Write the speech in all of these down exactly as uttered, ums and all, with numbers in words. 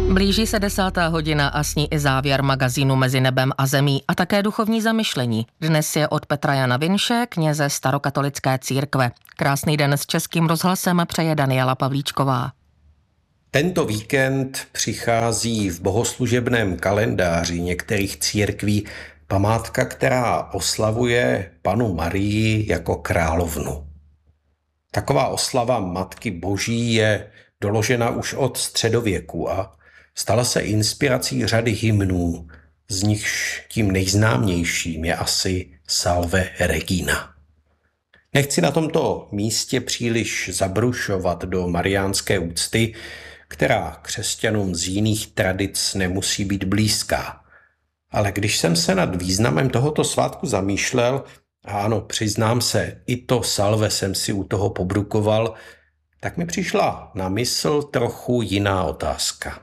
Blíží se desátá hodina a s ní i závěr magazínu Mezi nebem a zemí a také duchovní zamyšlení. Dnes je od Petra Jana Vinše, kněze starokatolické církve. Krásný den s Českým rozhlasem přeje Daniela Pavlíčková. Tento víkend přichází v bohoslužebném kalendáři některých církví památka, která oslavuje Pannu Marii jako královnu. Taková oslava Matky Boží je doložena už od středověku a stala se inspirací řady hymnů, z nichž tím nejznámějším je asi Salve Regina. Nechci na tomto místě příliš zabrušovat do mariánské úcty, která křesťanům z jiných tradic nemusí být blízká. Ale když jsem se nad významem tohoto svátku zamýšlel, a ano, přiznám se, i to salve jsem si u toho pobrukoval, tak mi přišla na mysl trochu jiná otázka.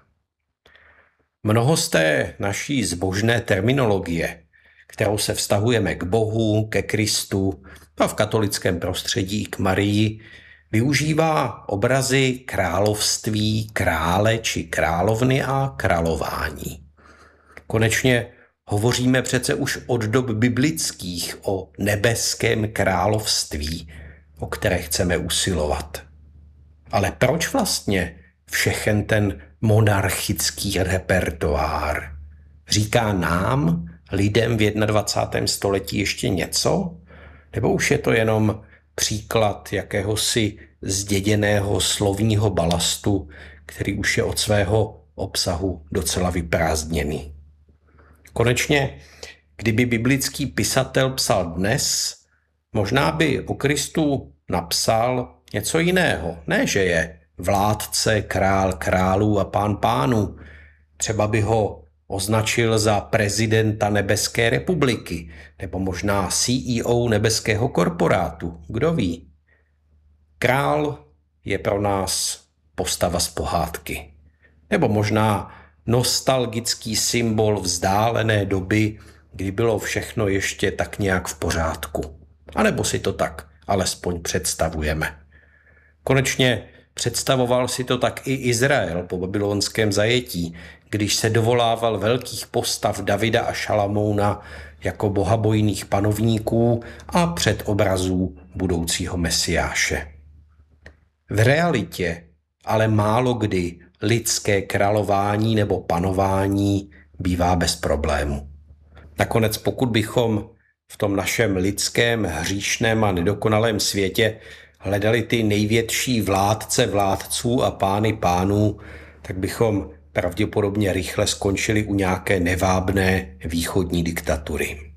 Mnoho z té naší zbožné terminologie, kterou se vztahujeme k Bohu, ke Kristu a v katolickém prostředí k Marii, využívá obrazy království, krále či královny a králování. Konečně hovoříme přece už od dob biblických o nebeském království, o které chceme usilovat. Ale proč vlastně všechen ten monarchický repertoár? Říká nám, lidem v dvacátém prvním století ještě něco? Nebo už je to jenom příklad jakéhosi zděděného slovního balastu, který už je od svého obsahu docela vyprázdněný? Konečně, kdyby biblický pisatel psal dnes, možná by o Kristu napsal něco jiného. Ne, že je vládce, král králů a pán pánů. Třeba by ho označil za prezidenta Nebeské republiky, nebo možná C E O nebeského korporátu. Kdo ví? Král je pro nás postava z pohádky. Nebo možná nostalgický symbol vzdálené doby, kdy bylo všechno ještě tak nějak v pořádku. A nebo si to tak alespoň představujeme. Konečně představoval si to tak i Izrael po babylonském zajetí, když se dovolával velkých postav Davida a Šalamouna jako bohabojných panovníků a předobrazů budoucího mesiáše. V realitě ale málo kdy lidské králování nebo panování bývá bez problému. Nakonec pokud bychom v tom našem lidském, hříšném a nedokonalém světě hledali ty největší vládce vládců a pány pánů, tak bychom pravděpodobně rychle skončili u nějaké nevábné východní diktatury.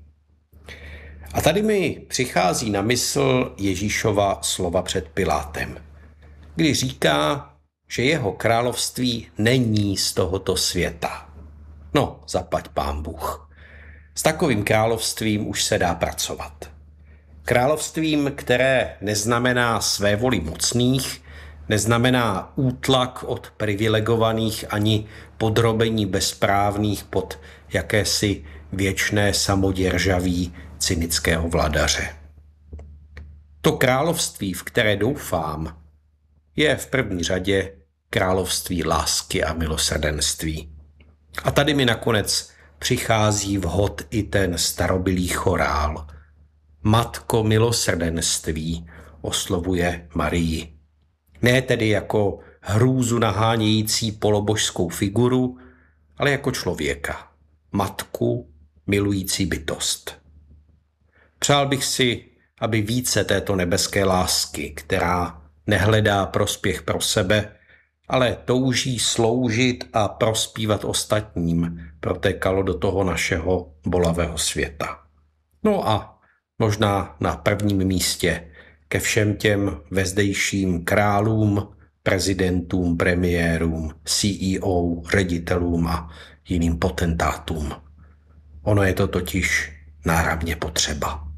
A tady mi přichází na mysl Ježíšova slova před Pilátem, kdy říká, že jeho království není z tohoto světa. No, zaplať pán Bůh. S takovým královstvím už se dá pracovat. Královstvím, které neznamená své voli mocných, neznamená útlak od privilegovaných ani podrobení bezprávných pod jakési věčné samoděržaví cynického vladaře. To království, v které doufám, je v první řadě království lásky a milosrdenství. A tady mi nakonec přichází vhod i ten starobylý chorál. Matko milosrdenství oslovuje Marii. Ne tedy jako hrůzu nahánějící polobožskou figuru, ale jako člověka. Matku milující bytost. Přál bych si, aby více této nebeské lásky, která nehledá prospěch pro sebe, ale touží sloužit a prospívat ostatním, protékalo do toho našeho bolavého světa. No a možná na prvním místě ke všem těm vezdejším králům, prezidentům, premiérům, C E O, ředitelům a jiným potentátům. Ono je to totiž náramně potřeba.